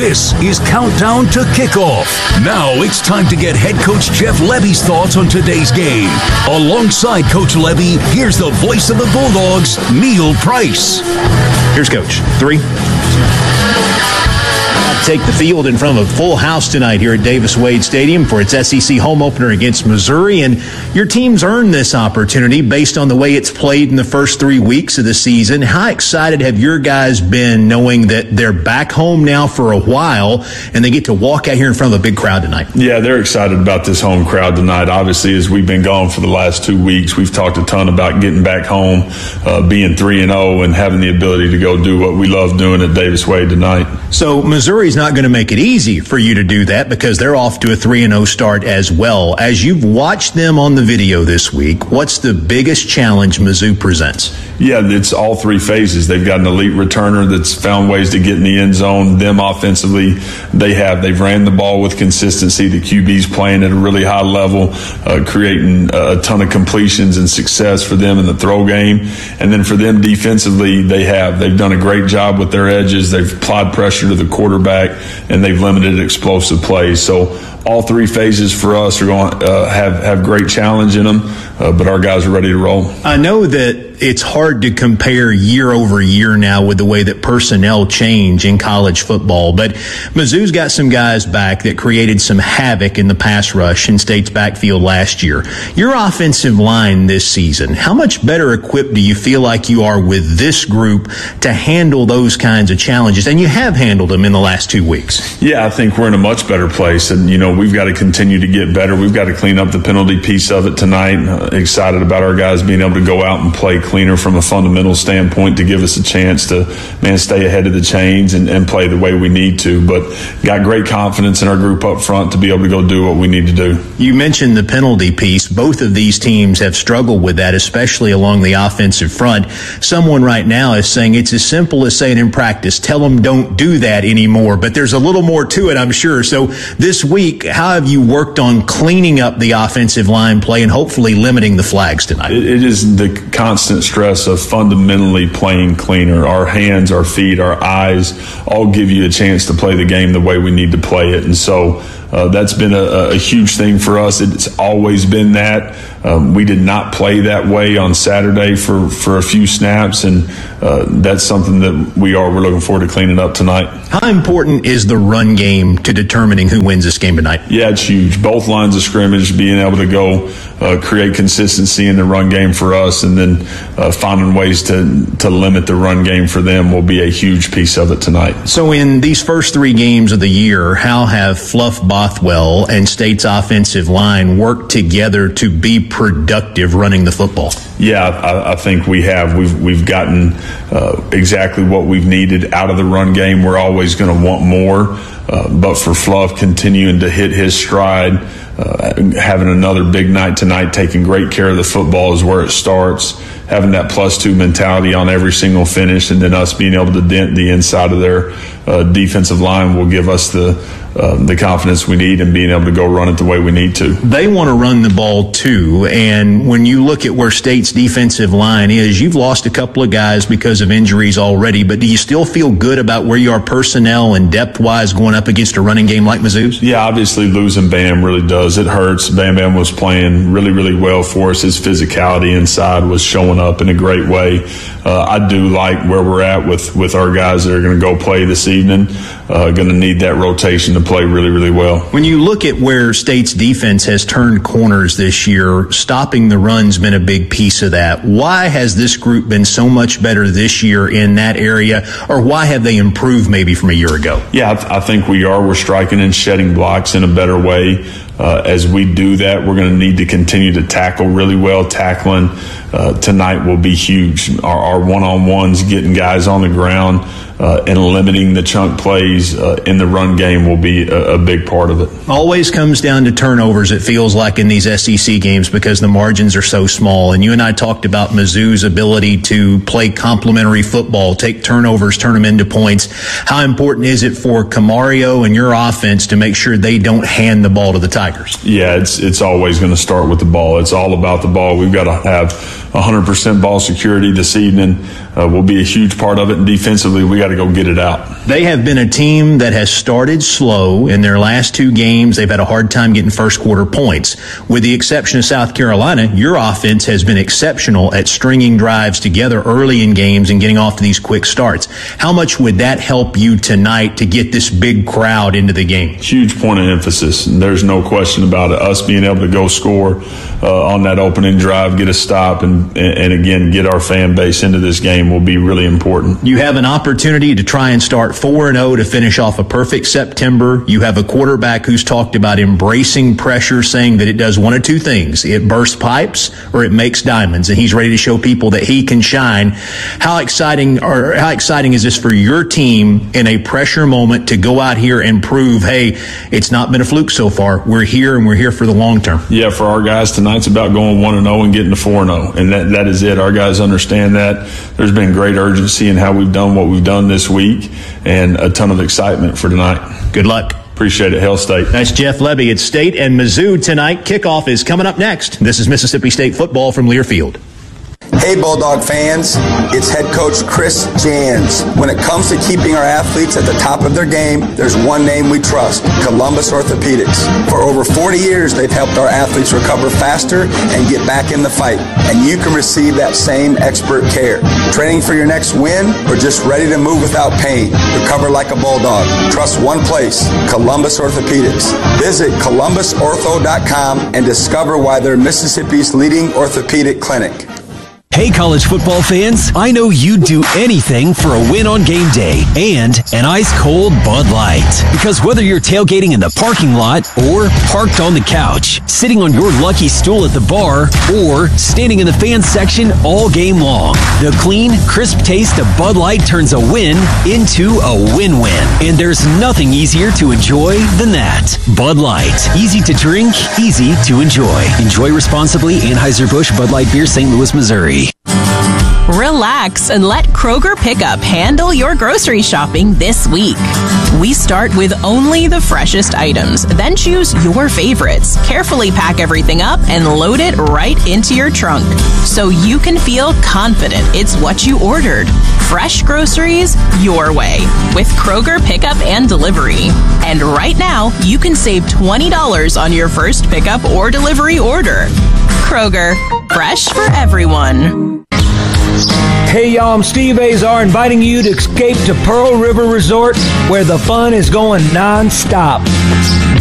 This is Countdown to Kickoff. Now it's time to get head coach Jeff Lebby's thoughts on today's game. Alongside Coach Lebby, here's the voice of the Bulldogs, Neil Price. Here's Coach. 3. Take the field in front of a full house tonight here at Davis-Wade Stadium for its SEC home opener against Missouri. And your team's earned this opportunity based on the way it's played in the first 3 weeks of the season. How excited have your guys been knowing that they're back home now for a while and they get to walk out here in front of a big crowd tonight? Yeah, they're excited about this home crowd tonight. Obviously, as we've been gone for the last 2 weeks, we've talked a ton about getting back home, being 3-0 and having the ability to go do what we love doing at Davis-Wade tonight. So Missouri's not going to make it easy for you to do that because they're off to a 3-0 start as well. As you've watched them on the video this week, what's the biggest challenge Mizzou presents? Yeah, it's all 3 phases. They've got an elite returner that's found ways to get in the end zone. Them offensively, they've ran the ball with consistency. The QB's playing at a really high level, creating a ton of completions and success for them in the throw game. And then for them defensively, they've done a great job with their edges. They've applied pressure to the quarterback, and they've limited explosive plays. So all 3 phases for us are going to have great challenge in them, but our guys are ready to roll. I know that it's hard to compare year over year now with the way that personnel change in college football, but Mizzou's got some guys back that created some havoc in the pass rush in State's backfield last year. Your offensive line this season, how much better equipped do you feel like you are with this group to handle those kinds of challenges? And you have handled them in the last 2 weeks. Yeah, I think we're in a much better place, and we've got to continue to get better. We've got to clean up the penalty piece of it tonight. Excited about our guys being able to go out and play cleaner from a fundamental standpoint to give us a chance to stay ahead of the chains and play the way we need to. But got great confidence in our group up front to be able to go do what we need to do. You mentioned the penalty piece. Both of these teams have struggled with that, especially along the offensive front. Someone right now is saying it's as simple as saying in practice, tell them don't do that anymore. But there's a little more to it, I'm sure. So this week, how have you worked on cleaning up the offensive line play and hopefully limiting the flags tonight? It is the constant stress of fundamentally playing cleaner. Our hands, our feet, our eyes all give you a chance to play the game the way we need to play it. And so that's been a huge thing for us. It's always been that. We did not play that way on Saturday for a few snaps, and that's something that we're looking forward to cleaning up tonight. How important is the run game to determining who wins this game tonight? Yeah, it's huge. Both lines of scrimmage, being able to go create consistency in the run game for us, and then finding ways to limit the run game for them will be a huge piece of it tonight. So in these first 3 games of the year, how have Fluff Bothwell and State's offensive line worked together to be productive running the football? Yeah, I think we have. We've gotten exactly what we've needed out of the run game. We're always going to want more, but for Fluff continuing to hit his stride, having another big night tonight, taking great care of the football is where it starts. Having that +2 mentality on every single finish, and then us being able to dent the inside of their defensive line will give us the confidence we need and being able to go run it the way we need to. They want to run the ball too, and when you look at where State's defensive line is, you've lost a couple of guys because of injuries already, but do you still feel good about where you are personnel and depth-wise going up against a running game like Mizzou's? Yeah, obviously losing Bam really does. It hurts. Bam was playing really, really well for us. His physicality inside was showing up in a great way. I do like where we're at with our guys that are going to go play this evening. Going to need that rotation to play really, really well. When you look at where State's defense has turned corners this year, stopping the run's been a big piece of that. Why has this group been so much better this year in that area, or why have they improved maybe from a year ago? Yeah, I think we are. We're striking and shedding blocks in a better way. As we do that, we're going to need to continue to tackle really well. Tackling tonight will be huge. Our one-on-ones, getting guys on the ground and limiting the chunk plays in the run game will be a big part of it. Always comes down to turnovers, it feels like, in these SEC games because the margins are so small. And you and I talked about Mizzou's ability to play complementary football, take turnovers, turn them into points. How important is it for Camario and your offense to make sure they don't hand the ball to the Tigers? Yeah, it's always going to start with the ball. It's all about the ball. We've got to have 100% ball security this evening will be a huge part of it. And defensively, we got to go get it out. They have been a team that has started slow. In their last 2 games, they've had a hard time getting first quarter points. With the exception of South Carolina, your offense has been exceptional at stringing drives together early in games and getting off to these quick starts. How much would that help you tonight to get this big crowd into the game? Huge point of emphasis. And there's no question about it. Us being able to go score on that opening drive, get a stop, and again, get our fan base into this game will be really important. You have an opportunity to try and start 4-0 to finish off a perfect September. You have a quarterback who's talked about embracing pressure, saying that it does one of 2 things. It bursts pipes or it makes diamonds, and he's ready to show people that he can shine. How exciting is this for your team in a pressure moment to go out here and prove, hey, it's not been a fluke so far. We're here and we're here for the long term. Yeah, for our guys, tonight's about going 1-0 and getting to 4-0, and that is it. Our guys understand that. There's been great urgency in how we've done what we've done this week, and a ton of excitement for tonight. Good luck. Appreciate it, Hail State. That's Jeff Lebby at State and Mizzou tonight. Kickoff is coming up next. This is Mississippi State football from Learfield. Hey, Bulldog fans, it's head coach Chris Jans. When it comes to keeping our athletes at the top of their game, there's one name we trust, Columbus Orthopedics. For over 40 years, they've helped our athletes recover faster and get back in the fight. And you can receive that same expert care. Training for your next win or just ready to move without pain? Recover like a Bulldog. Trust one place, Columbus Orthopedics. Visit columbusortho.com and discover why they're Mississippi's leading orthopedic clinic. Hey, college football fans, I know you'd do anything for a win on game day and an ice-cold Bud Light. Because whether you're tailgating in the parking lot or parked on the couch, sitting on your lucky stool at the bar, or standing in the fan section all game long, the clean, crisp taste of Bud Light turns a win into a win-win. And there's nothing easier to enjoy than that. Bud Light. Easy to drink, easy to enjoy. Enjoy responsibly. Anheuser-Busch Bud Light Beer, St. Louis, Missouri. Relax and let Kroger Pickup handle your grocery shopping this week. We start with only the freshest items, then choose your favorites, carefully pack everything up, and load it right into your trunk so you can feel confident it's what you ordered. Fresh groceries your way with Kroger Pickup and Delivery. And right now, you can save $20 on your first pickup or delivery order. Kroger, fresh for everyone. Hey y'all, I'm Steve Azar inviting you to escape to Pearl River Resort where the fun is going non-stop.